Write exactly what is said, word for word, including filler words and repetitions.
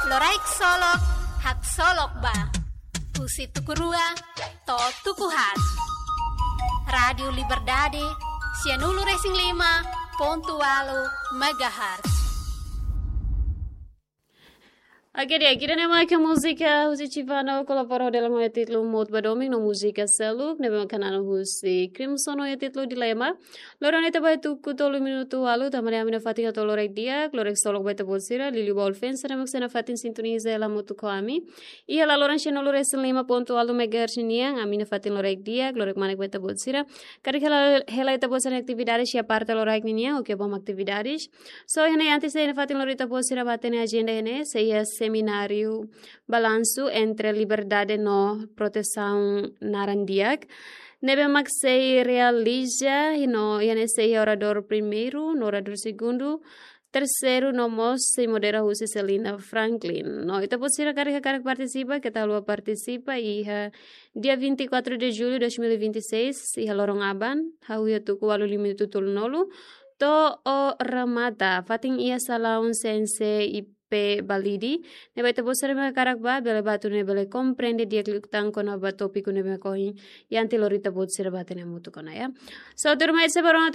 Loraik solok, hak solok ba. Husi tukurua, to tukuhat. Radio Liberdade, Sianulu Racing lima, Pontualo, Megahertz. Oke deh, kita nama ke musika Husi Civano kolaboro dalam ya titlu Mot Badoming no musika seluk nebe makanan Husi Crimson ya titlu dilema. Lorang itu batu kutolu minutu walu tamane amina fatika to lorek dia, lorek solok batu bolsira Lili Bolfen sana maksana fatin sintoniza la mutu koami. Iya la lorang channel Racing lima pontu walu megahertz niang amina fatin lorek dia, lorek manek batu bolsira. Kari hela hela itu bolsana aktividades ya parte lorek niang oke bom aktividades. So hene antes de fatin lorita bolsira batene agenda hene saya seminário balanço entre liberdade no proteção narandiak. Nebe mak sei realiza no yane sei orador primeiro, no orador segundo, terceiro no mos se modera Husi Celina Franklin. No ita posira karek karek participa, que tal participa e dia vinte e quatro de julho de dois mil e vinte e seis e lorong aban, hau ya tuku walu limi tutul nolu. To o ramata, fating ia salaun sense i pe balidi ne baita bosare me karakba bele batu ne bele comprende dia kluktan kona ba topiku ne me kohin yanti lorita botsira batene mutu kona ya so durma ese baron